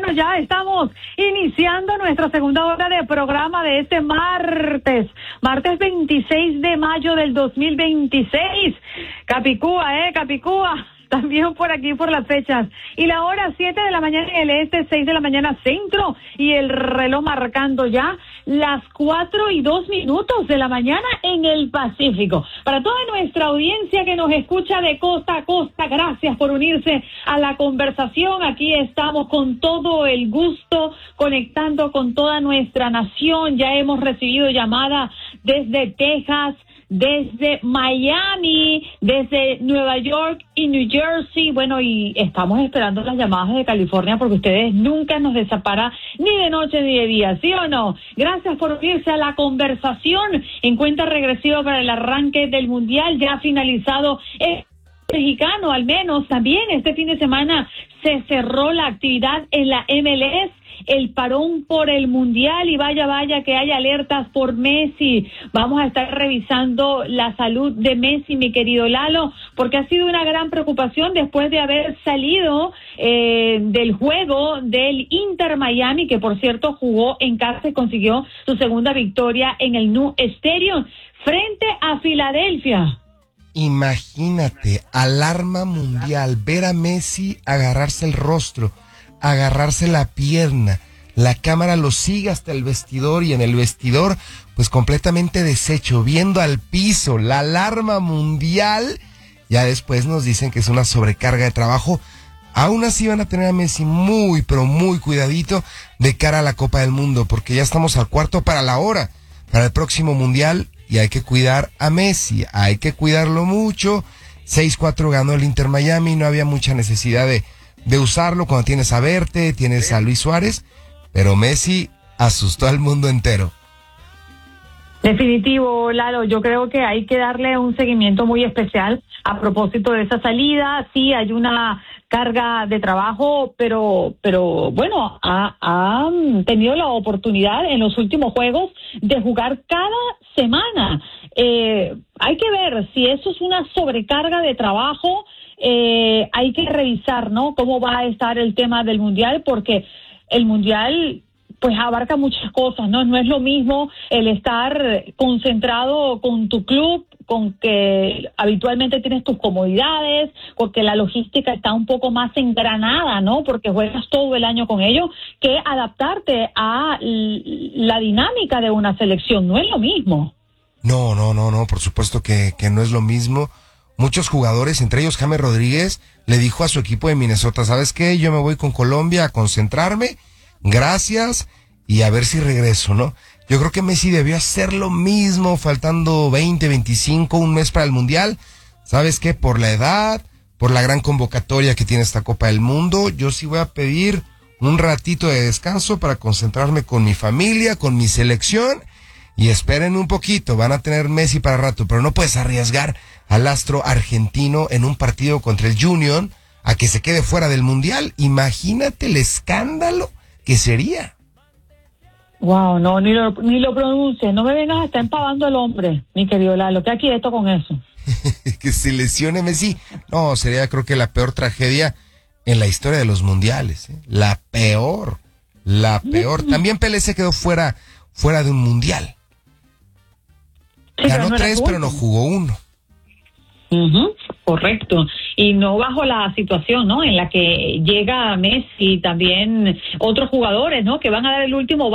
Bueno, ya estamos iniciando nuestra segunda hora de programa de este martes 26 de mayo del 2026. Capicúa. También por aquí, por las fechas. Y la hora 7 de la mañana en el este, 6 de la mañana centro. Y el reloj marcando ya las 4:02 de la mañana en el Pacífico. Para toda nuestra audiencia que nos escucha de costa a costa, gracias por unirse a la conversación. Aquí estamos con todo el gusto, conectando con toda nuestra nación. Ya hemos recibido llamadas desde Texas, desde Miami, desde Nueva York y New Jersey, bueno, y estamos esperando las llamadas de California porque ustedes nunca nos desamparan ni de noche ni de día, ¿sí o no? Gracias por unirse a la conversación en cuenta regresiva para el arranque del Mundial, ya finalizado el mexicano, al menos también este fin de semana se cerró la actividad en la MLS, el parón por el Mundial y vaya que hay alertas por Messi. Vamos a estar revisando la salud de Messi, mi querido Lalo, porque ha sido una gran preocupación después de haber salido del juego del Inter Miami, que por cierto jugó en casa y consiguió su segunda victoria en el Nu Stadium frente a Filadelfia. Imagínate, alarma mundial, ver a Messi agarrarse el rostro, agarrarse la pierna, la cámara lo sigue hasta el vestidor y en el vestidor pues completamente deshecho, viendo al piso, la alarma mundial. Ya después nos dicen que es una sobrecarga de trabajo. Aún así van a tener a Messi muy pero muy cuidadito de cara a la Copa del Mundo, porque ya estamos al cuarto para la hora, para el próximo mundial, y hay que cuidar a Messi, hay que cuidarlo mucho. 6-4 ganó el Inter Miami, no había mucha necesidad de usarlo cuando tienes a Verte, tienes a Luis Suárez, pero Messi asustó al mundo entero. Definitivo, Lalo, yo creo que hay que darle un seguimiento muy especial a propósito de esa salida. Sí, hay una carga de trabajo, pero bueno, ha tenido la oportunidad en los últimos juegos de jugar cada semana. Hay que ver si eso es una sobrecarga de trabajo. Hay que revisar, ¿no?, cómo va a estar el tema del Mundial, porque el Mundial pues abarca muchas cosas, ¿no? No es lo mismo el estar concentrado con tu club, con que habitualmente tienes tus comodidades, porque la logística está un poco más engranada, ¿no?, porque juegas todo el año con ellos, que adaptarte a la dinámica de una selección. No es lo mismo. No, por supuesto que no es lo mismo. Muchos jugadores, entre ellos James Rodríguez, le dijo a su equipo de Minnesota: ¿sabes qué? Yo me voy con Colombia a concentrarme, gracias, y a ver si regreso, ¿no? Yo creo que Messi debió hacer lo mismo, faltando 20, 25, un mes para el Mundial. ¿Sabes qué? Por la edad, por la gran convocatoria que tiene esta Copa del Mundo, yo sí voy a pedir un ratito de descanso para concentrarme con mi familia, con mi selección, y esperen un poquito, van a tener Messi para rato, pero no puedes arriesgar al astro argentino en un partido contra el Union a que se quede fuera del Mundial. Imagínate el escándalo que sería. Wow, no, ni lo pronuncie, no me vengas a estar empavando al hombre, mi querido Lalo, queda quieto con eso. Que se lesione Messi, no, sería creo que la peor tragedia en la historia de los mundiales, ¿eh? La peor. También Pelé se quedó fuera de un mundial. Sí, ganó no 3, pero no jugó 1. Correcto, y no bajo la situación, ¿no?, en la que llega Messi y también otros jugadores, ¿no?, que van a dar el último